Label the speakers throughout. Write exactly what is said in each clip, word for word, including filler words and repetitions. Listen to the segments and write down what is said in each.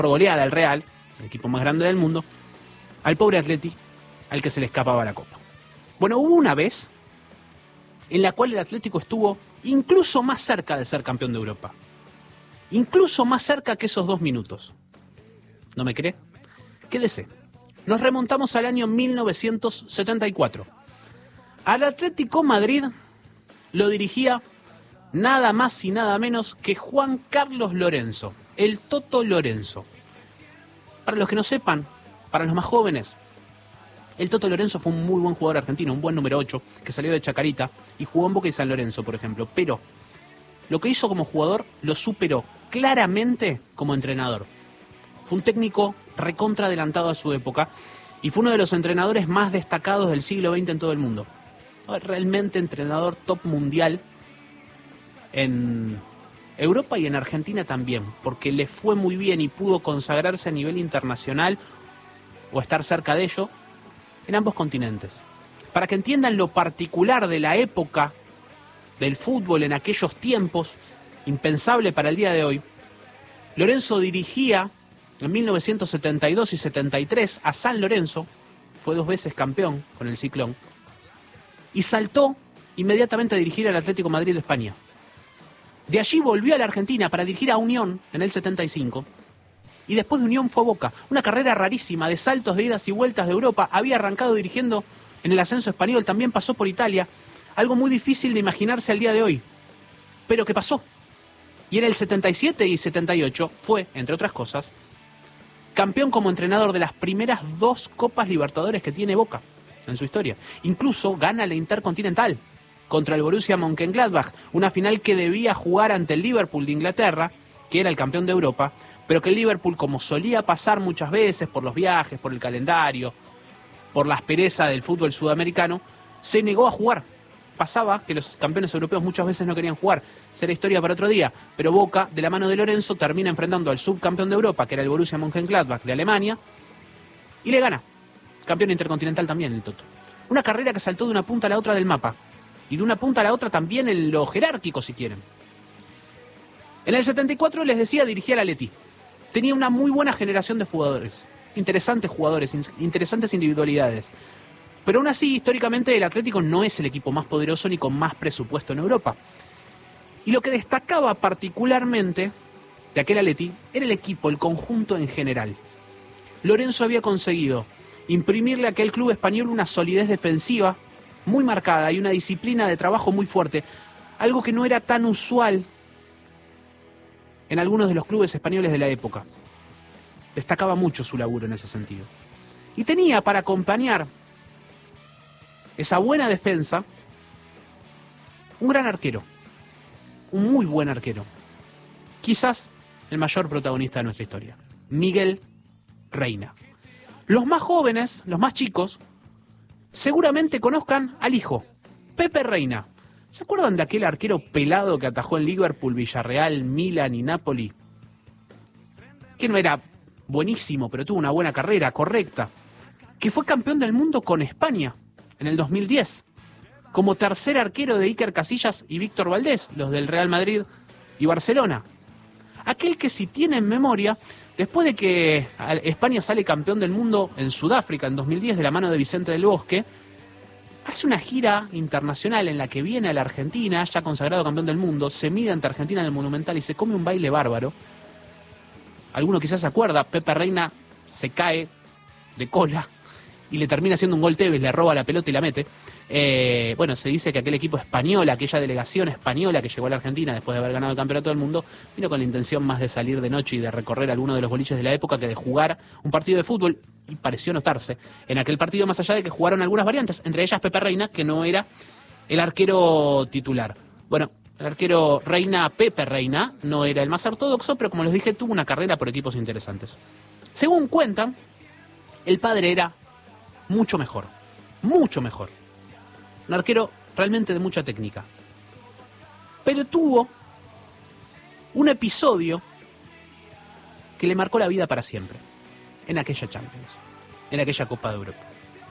Speaker 1: por goleada al Real, el equipo más grande del mundo, al pobre Atleti, al que se le escapaba la copa. Bueno, hubo una vez en la cual el Atlético estuvo incluso más cerca de ser campeón de Europa. Incluso más cerca que esos dos minutos. ¿No me cree? Quédese. Nos remontamos al año mil novecientos setenta y cuatro. Al Atlético Madrid lo dirigía nada más y nada menos que Juan Carlos Lorenzo, el Toto Lorenzo. Para los que no sepan, para los más jóvenes, el Toto Lorenzo fue un muy buen jugador argentino, un buen número ocho, que salió de Chacarita y jugó en Boca y San Lorenzo, por ejemplo. Pero lo que hizo como jugador lo superó claramente como entrenador. Fue un técnico recontra adelantado a su época y fue uno de los entrenadores más destacados del siglo veinte en todo el mundo. Realmente entrenador top mundial en Europa y en Argentina también, porque le fue muy bien y pudo consagrarse a nivel internacional o estar cerca de ello en ambos continentes. Para que entiendan lo particular de la época del fútbol en aquellos tiempos, impensable para el día de hoy, Lorenzo dirigía en mil novecientos setenta y dos y setenta y tres a San Lorenzo, fue dos veces campeón con el Ciclón, y saltó inmediatamente a dirigir al Atlético de Madrid de España. De allí volvió a la Argentina para dirigir a Unión en el setenta y cinco, y después de Unión fue a Boca. Una carrera rarísima de saltos de idas y vueltas de Europa. Había arrancado dirigiendo en el ascenso español, también pasó por Italia, algo muy difícil de imaginarse al día de hoy, pero que pasó. Y en el setenta y siete y setenta y ocho fue, entre otras cosas, campeón como entrenador de las primeras dos Copas Libertadores que tiene Boca en su historia. Incluso gana la Intercontinental contra el Borussia Mönchengladbach, una final que debía jugar ante el Liverpool de Inglaterra, que era el campeón de Europa, pero que el Liverpool, como solía pasar muchas veces por los viajes, por el calendario, por la aspereza del fútbol sudamericano, se negó a jugar. Pasaba que los campeones europeos muchas veces no querían jugar. Será historia para otro día, pero Boca, de la mano de Lorenzo, termina enfrentando al subcampeón de Europa, que era el Borussia Mönchengladbach de Alemania, y le gana. Campeón intercontinental también el Toto. Una carrera que saltó de una punta a la otra del mapa, y de una punta a la otra también en lo jerárquico, si quieren. En el setenta y cuatro, les decía, dirigía al Atleti. Tenía una muy buena generación de jugadores, interesantes jugadores, interesantes individualidades. Pero aún así, históricamente, el Atlético no es el equipo más poderoso ni con más presupuesto en Europa. Y lo que destacaba particularmente de aquel Atleti era el equipo, el conjunto en general. Lorenzo había conseguido imprimirle a aquel club español una solidez defensiva muy marcada y una disciplina de trabajo muy fuerte, algo que no era tan usual en algunos de los clubes españoles de la época. Destacaba mucho su laburo en ese sentido. Y tenía para acompañar esa buena defensa un gran arquero, un muy buen arquero, quizás el mayor protagonista de nuestra historia, Miguel Reina. Los más jóvenes, los más chicos, seguramente conozcan al hijo, Pepe Reina. ¿Se acuerdan de aquel arquero pelado que atajó en Liverpool, Villarreal, Milan y Napoli? Que no era buenísimo, pero tuvo una buena carrera, correcta. Que fue campeón del mundo con España en el dos mil diez, como tercer arquero de Iker Casillas y Víctor Valdés, los del Real Madrid y Barcelona. Aquel que, si tienen memoria, después de que España sale campeón del mundo en Sudáfrica en dos mil diez de la mano de Vicente del Bosque, hace una gira internacional en la que viene a la Argentina, ya consagrado campeón del mundo, se mide ante Argentina en el Monumental y se come un baile bárbaro. Alguno quizás se acuerda, Pepe Reina se cae de cola y le termina haciendo un gol Tevez, le roba la pelota y la mete. Eh, bueno, se dice que aquel equipo español, aquella delegación española que llegó a la Argentina después de haber ganado el campeonato del mundo, vino con la intención más de salir de noche y de recorrer alguno de los boliches de la época que de jugar un partido de fútbol, y pareció notarse en aquel partido, más allá de que jugaron algunas variantes, entre ellas Pepe Reina, que no era el arquero titular. Bueno, el arquero Reina, Pepe Reina, no era el más ortodoxo, pero como les dije, tuvo una carrera por equipos interesantes. Según cuentan, el padre era mucho mejor, mucho mejor. Un arquero realmente de mucha técnica. Pero tuvo un episodio que le marcó la vida para siempre, en aquella Champions, en aquella Copa de Europa.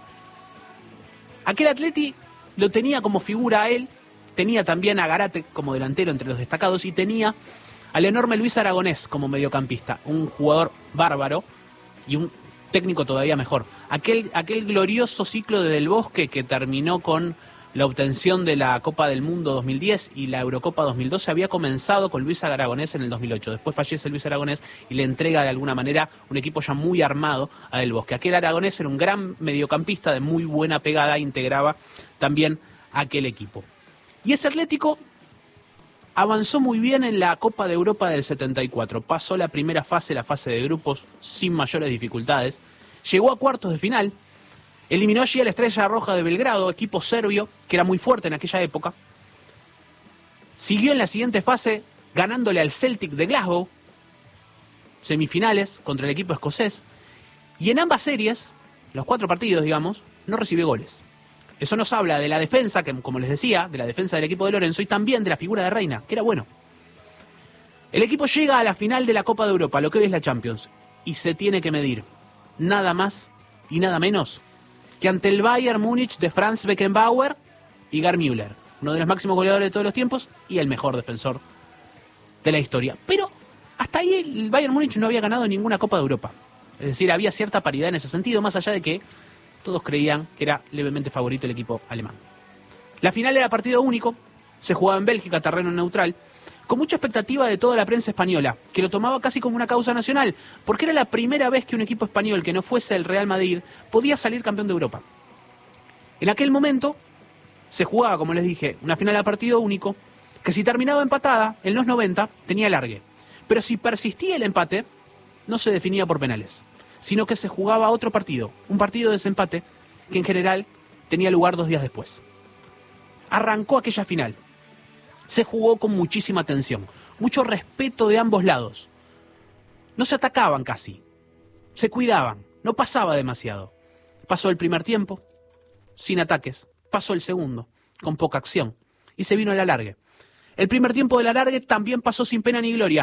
Speaker 1: Aquel Atleti lo tenía como figura a él, tenía también a Garate como delantero entre los destacados y tenía al enorme Luis Aragonés como mediocampista, un jugador bárbaro y un técnico todavía mejor. Aquel, aquel glorioso ciclo de Del Bosque que terminó con la obtención de la Copa del Mundo dos mil diez y la Eurocopa dos mil doce había comenzado con Luis Aragonés en el dos mil ocho. Después fallece Luis Aragonés y le entrega de alguna manera un equipo ya muy armado a Del Bosque. Aquel Aragonés era un gran mediocampista de muy buena pegada, integraba también aquel equipo. Y ese Atlético avanzó muy bien en la Copa de Europa del setenta y cuatro. Pasó la primera fase, la fase de grupos, sin mayores dificultades. Llegó a cuartos de final. Eliminó allí a la Estrella Roja de Belgrado, equipo serbio, que era muy fuerte en aquella época. Siguió en la siguiente fase, ganándole al Celtic de Glasgow, semifinales contra el equipo escocés. Y en ambas series, los cuatro partidos, digamos, no recibió goles. Eso nos habla de la defensa, que como les decía, de la defensa del equipo de Lorenzo y también de la figura de Reina, que era bueno. El equipo llega a la final de la Copa de Europa, lo que hoy es la Champions, y se tiene que medir nada más y nada menos que ante el Bayern Múnich de Franz Beckenbauer y Gerd Müller, uno de los máximos goleadores de todos los tiempos y el mejor defensor de la historia. Pero hasta ahí el Bayern Múnich no había ganado ninguna Copa de Europa. Es decir, había cierta paridad en ese sentido, más allá de que todos creían que era levemente favorito el equipo alemán. La final era partido único, se jugaba en Bélgica, terreno neutral, con mucha expectativa de toda la prensa española, que lo tomaba casi como una causa nacional, porque era la primera vez que un equipo español que no fuese el Real Madrid podía salir campeón de Europa. En aquel momento se jugaba, como les dije, una final a partido único, que si terminaba empatada, en los noventa, tenía alargue. Pero si persistía el empate, no se definía por penales, sino que se jugaba otro partido, un partido de desempate, que en general tenía lugar dos días después. Arrancó aquella final. Se jugó con muchísima tensión, mucho respeto de ambos lados. No se atacaban casi, se cuidaban, no pasaba demasiado. Pasó el primer tiempo, sin ataques, pasó el segundo, con poca acción, y se vino el alargue. El primer tiempo del alargue también pasó sin pena ni gloria,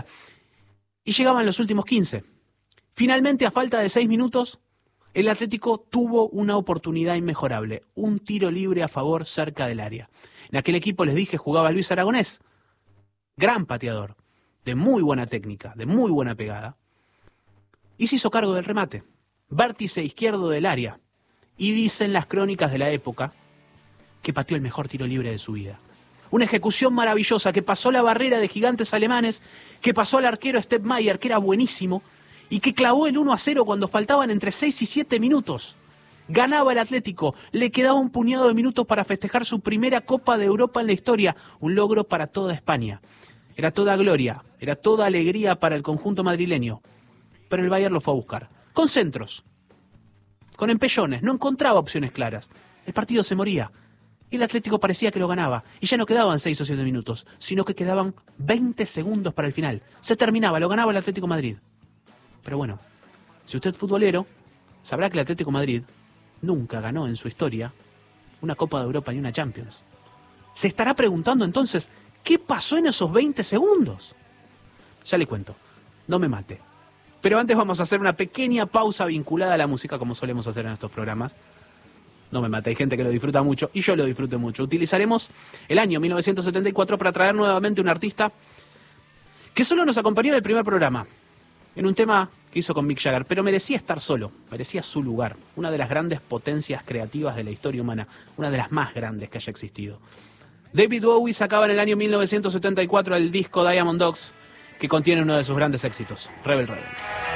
Speaker 1: y llegaban los últimos quince. Finalmente, a falta de seis minutos, el Atlético tuvo una oportunidad inmejorable, un tiro libre a favor cerca del área. En aquel equipo, les dije, jugaba Luis Aragonés, gran pateador, de muy buena técnica, de muy buena pegada, y se hizo cargo del remate, vértice izquierdo del área, y dicen las crónicas de la época que pateó el mejor tiro libre de su vida. Una ejecución maravillosa que pasó la barrera de gigantes alemanes, que pasó al arquero Stepp Mayer, que era buenísimo, y que clavó el uno a cero cuando faltaban entre seis y siete minutos. Ganaba el Atlético, le quedaba un puñado de minutos para festejar su primera Copa de Europa en la historia, un logro para toda España. Era toda gloria, era toda alegría para el conjunto madrileño. Pero el Bayern lo fue a buscar, con centros, con empellones, no encontraba opciones claras. El partido se moría. El Atlético parecía que lo ganaba, y ya no quedaban seis o siete minutos, sino que quedaban veinte segundos para el final. Se terminaba, lo ganaba el Atlético Madrid. Pero bueno, si usted es futbolero, sabrá que el Atlético Madrid nunca ganó en su historia una Copa de Europa ni una Champions. Se estará preguntando entonces, ¿qué pasó en esos veinte segundos? Ya le cuento, no me mate. Pero antes vamos a hacer una pequeña pausa vinculada a la música, como solemos hacer en estos programas. No me mate, hay gente que lo disfruta mucho y yo lo disfruto mucho. Utilizaremos el año mil novecientos setenta y cuatro para traer nuevamente un artista que solo nos acompañó en el primer programa, en un tema que hizo con Mick Jagger, pero merecía estar solo, merecía su lugar, una de las grandes potencias creativas de la historia humana, una de las más grandes que haya existido. David Bowie sacaba en el año mil novecientos setenta y cuatro el disco Diamond Dogs, que contiene uno de sus grandes éxitos, Rebel Rebel.